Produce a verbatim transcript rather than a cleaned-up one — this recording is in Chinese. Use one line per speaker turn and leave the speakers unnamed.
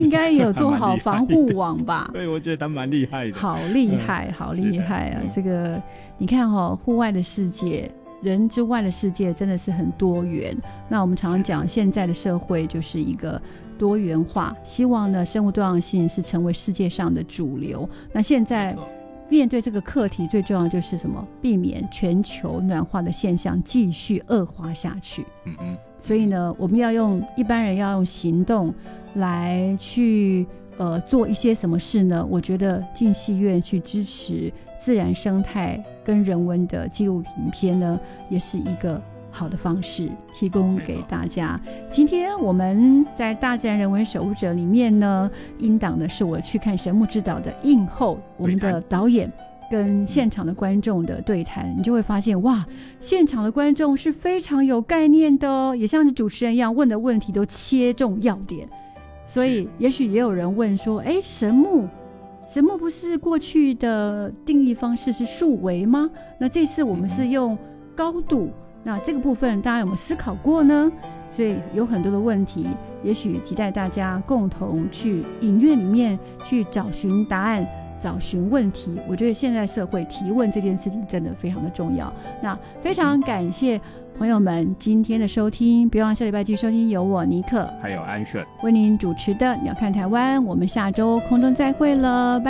应该有做好防护网吧？
对，我觉得他蛮厉害的。
好厉害，嗯、好厉害啊！这个你看哈、哦，户外的世界。人之外的世界真的是很多元，那我们常常讲现在的社会就是一个多元化，希望呢生物多样性是成为世界上的主流。那现在面对这个课题最重要的就是什么？避免全球暖化的现象继续恶化下去。嗯嗯，所以呢我们要用一般人要用行动来去呃做一些什么事呢？我觉得进戏院去支持自然生态跟人文的纪录影片呢，也是一个好的方式，提供给大家。今天我们在大自然人文守护者里面呢，音档的是我去看神木之岛的映后，我们的导演跟现场的观众的对谈，你就会发现哇，现场的观众是非常有概念的哦，也像是主持人一样，问的问题都切中要点。所以也许也有人问说，哎，神木神木不是过去的定义方式是数维吗？那这次我们是用高度，那这个部分大家有没有思考过呢？所以有很多的问题，也许期待大家共同去影院里面去找寻答案，找寻问题。我觉得现在社会提问这件事情真的非常的重要。那非常感谢朋友们今天的收听，别忘了下礼拜继续收听由我尼克还有安顺为您主持的鸟看台湾，我们下周空中再会了，拜拜。